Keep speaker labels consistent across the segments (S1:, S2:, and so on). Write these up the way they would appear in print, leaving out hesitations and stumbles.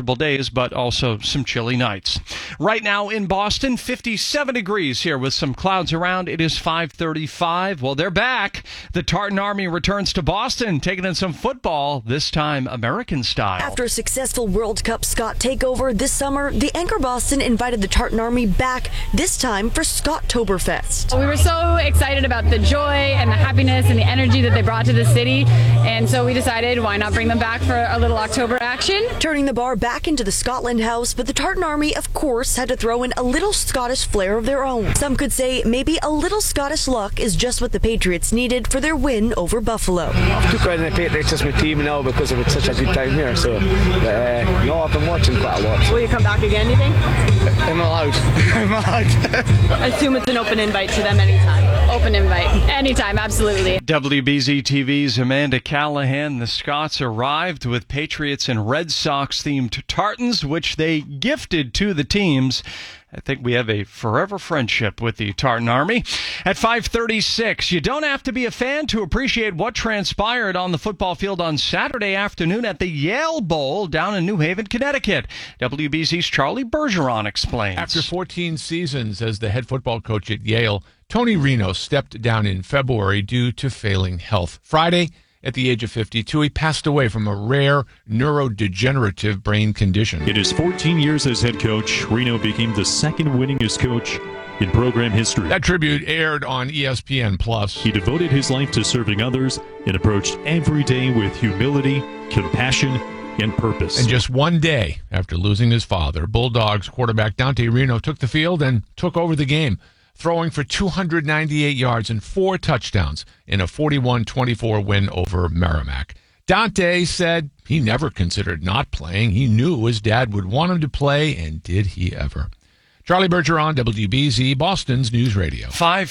S1: comfortable days, but also some chilly nights. Right now in Boston, 57 degrees here with some clouds around. It is 5:35. Well, they're back. The Tartan Army returns to Boston, taking in some football, this time American style.
S2: After a successful World Cup Scott takeover this summer, the Anchor Boston invited the Tartan Army back, this time for Scottoberfest.
S3: We were so excited about the joy and the happiness and the energy that they brought to the city, and so we decided why not bring them back for a little October action.
S2: Turning the bar back into the Scotland House, but the Tartan Army, of course, had to throw in a little Scottish flair of their own. Some could say maybe a little Scottish luck is just what the Patriots needed for their win over Buffalo.
S4: I've took out in the Patriots as my team now because of such a good time here, so no, I've been watching quite a lot.
S5: Will you come back again, you think?
S4: I'm allowed.
S5: I assume it's an open invite to them anytime.
S3: Open invite. Anytime, absolutely.
S1: WBZ TV's Amanda Callahan. The Scots arrived with Patriots and Red Sox themed tartans, which they gifted to the teams. I think we have a forever friendship with the Tartan Army. At 5:36, you don't have to be a fan to appreciate what transpired on the football field on Saturday afternoon at the Yale Bowl down in New Haven, Connecticut. WBZ's Charlie Bergeron explains.
S6: After 14 seasons as the head football coach at Yale, Tony Reno stepped down in February due to failing health. Friday, at the age of 52, he passed away from a rare neurodegenerative brain condition.
S7: In his 14 years as head coach, Reno became the second winningest coach in program history.
S6: That tribute aired on ESPN+.
S7: He devoted his life to serving others and approached every day with humility, compassion, and purpose.
S6: And just one day after losing his father, Bulldogs quarterback Dante Reno took the field and took over the game, throwing for 298 yards and 4 touchdowns in a 41-24 win over Merrimack. Dante said he never considered not playing. He knew his dad would want him to play, and did he ever. Charlie Bergeron, WBZ, Boston's News Radio.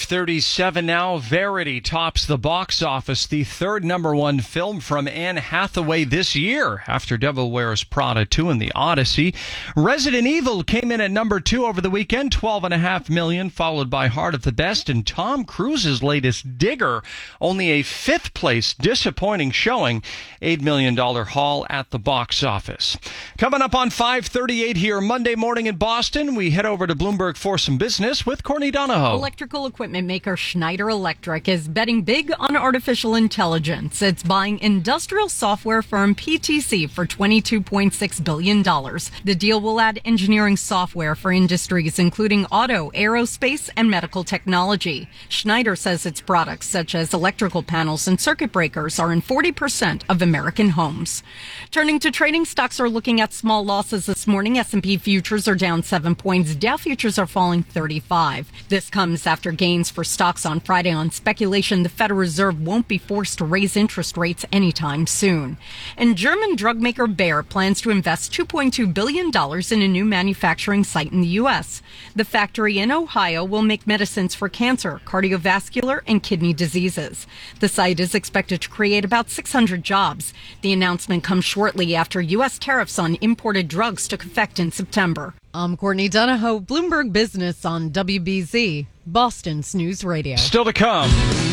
S1: 5:37 now. Verity tops the box office, the third #1 film from Anne Hathaway this year after Devil Wears Prada 2 and The Odyssey. Resident Evil came in at #2 over the weekend, $12.5 million, followed by Heart of the Best and Tom Cruise's latest Digger, only a 5th place disappointing showing, $8 million haul at the box office. Coming up on 5:38 here Monday morning in Boston, we head over to Bloomberg for some business with Courtney Donahoe.
S8: Electrical equipment maker Schneider Electric is betting big on artificial intelligence. It's buying industrial software firm PTC for $22.6 billion. The deal will add engineering software for industries including auto, aerospace, and medical technology. Schneider says its products, such as electrical panels and circuit breakers, are in 40% of American homes. Turning to trading, stocks are looking at small losses this morning. S&P futures are down 7 points. Dow futures are falling 35. This comes after gains for stocks on Friday on speculation the Federal Reserve won't be forced to raise interest rates anytime soon. And German drug maker Bayer plans to invest $2.2 billion in a new manufacturing site in the U.S. The factory in Ohio will make medicines for cancer, cardiovascular, and kidney diseases. The site is expected to create about 600 jobs. The announcement comes shortly after U.S. tariffs on imported drugs took effect in September.
S9: I'm Courtney Donahoe, Bloomberg Business on WBZ, Boston's News Radio.
S1: Still to come.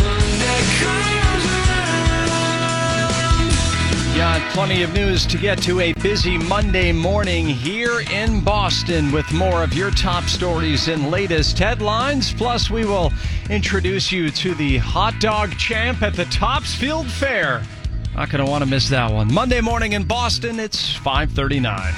S1: Got plenty of news to get to a busy Monday morning here in Boston with more of your top stories and latest headlines. Plus, we will introduce you to the hot dog champ at the Topsfield Fair. Not going to want to miss that one. Monday morning in Boston, it's 5:39.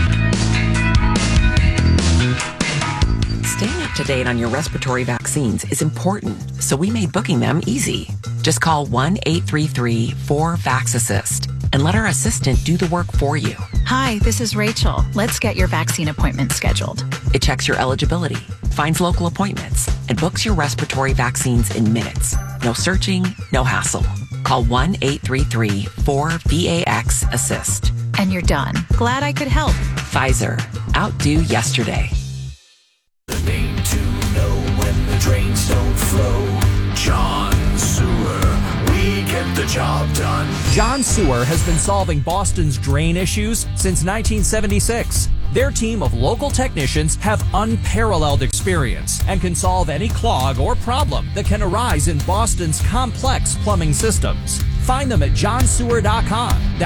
S10: Staying up to date on your respiratory vaccines is important, so we made booking them easy. Just call 1-833-4VAX-ASSIST and let our assistant do the work for you.
S11: Hi, this is Rachel. Let's get your vaccine appointment scheduled.
S10: It checks your eligibility, finds local appointments, and books your respiratory vaccines in minutes. No searching, no hassle. Call 1-833-4VAX-ASSIST.
S11: And you're done. Glad I could help.
S10: Pfizer. Outdo yesterday.
S12: The name to know when the drains don't flow. John Sewer. We get the job done.
S13: John Sewer has been solving Boston's drain issues since 1976. Their team of local technicians have unparalleled experience and can solve any clog or problem that can arise in Boston's complex plumbing systems. Find them at johnsewer.com. That's